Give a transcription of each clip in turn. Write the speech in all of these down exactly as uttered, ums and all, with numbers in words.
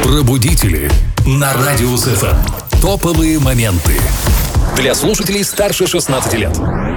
Пробудители на Радио СФМ. Топовые моменты для слушателей старше шестнадцати лет.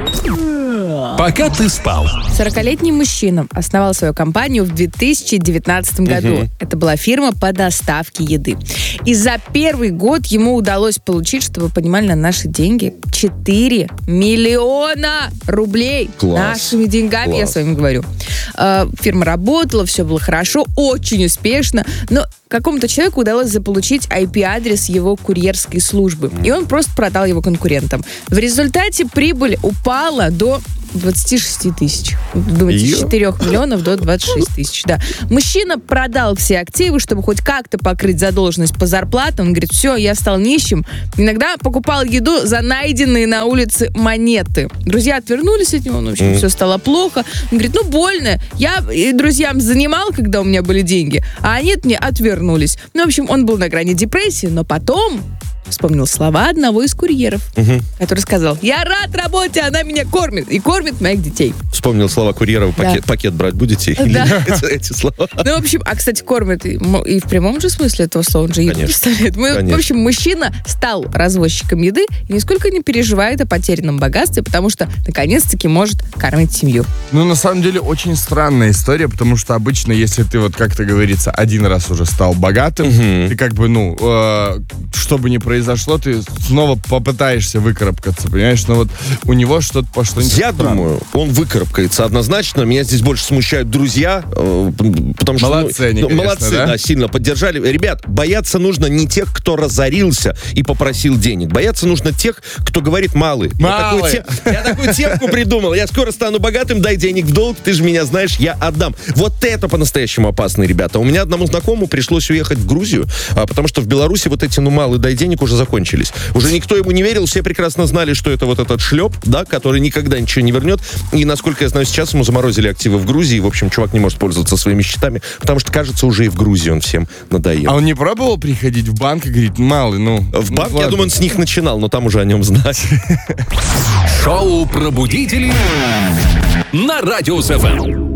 Пока ты спал. сорокалетний мужчина основал свою компанию в две тысячи девятнадцатом году. Угу. Это была фирма по доставке еды. И за первый год ему удалось получить, чтобы вы понимали, на наши деньги, четыре миллиона рублей. Класс. Нашими деньгами, Класс. я с вами говорю. Э, фирма работала, все было хорошо, очень успешно, но какому-то человеку удалось заполучить ай пи-адрес его курьерской службы. И он просто продал его конкурентам. В результате прибыль упала до двадцать шесть тысяч. Думаете, с четырёх миллионов до двадцати шести тысяч. Да. Мужчина продал все активы, чтобы хоть как-то покрыть задолженность по зарплатам. Он говорит, все, я стал нищим. Иногда покупал еду за найденные на улице монеты. Друзья отвернулись от него, ну, в общем, mm. все стало плохо. Он говорит, ну, больно. Я и друзьям занимал, когда у меня были деньги, а они от меня отвернулись. Ну, в общем, он был на грани депрессии, но потом вспомнил слова одного из курьеров, угу. который сказал, я рад работе, она меня кормит и кормит моих детей. Вспомнил слова курьера, да. пакет, пакет брать будете? Да. эти, эти слова. Ну, в общем, а, кстати, кормит и, и в прямом же смысле этого слова, он же еду представляет. Мы, в общем, мужчина стал развозчиком еды и нисколько не переживает о потерянном богатстве, потому что, наконец-таки, может кормить семью. Ну, на самом деле, очень странная история, потому что обычно, если ты, вот как-то говорится, один раз уже стал богатым, угу. ты как бы, ну, э, что бы ни произошло, произошло, ты снова попытаешься выкарабкаться, понимаешь? Но вот у него что-то пошло не Я странно. думаю, он выкарабкается однозначно. Меня здесь больше смущают друзья, потому что... Молодцы ну, они, ну, конечно, молодцы, да? да, сильно поддержали. Ребят, бояться нужно не тех, кто разорился и попросил денег. Бояться нужно тех, кто говорит, малый. Малый. Я, такую, я такую темку придумал. Я скоро стану богатым, дай денег в долг, ты же меня знаешь, я отдам. Вот это по-настоящему опасно, ребята. У меня одному знакомому пришлось уехать в Грузию, потому что в Беларуси вот эти, ну, малый, дай денег, уже закончились. Уже никто ему не верил, все прекрасно знали, что это вот этот шлеп, да, который никогда ничего не вернет. И, насколько я знаю, сейчас ему заморозили активы в Грузии. В общем, чувак не может пользоваться своими счетами, потому что, кажется, уже и в Грузии он всем надоел. А он не пробовал приходить в банк и говорить, малый, ну... В ну, банк, ладно. я думаю, он с них начинал, но там уже о нем знать. Шоу «Пробудители» на Радио СФМ.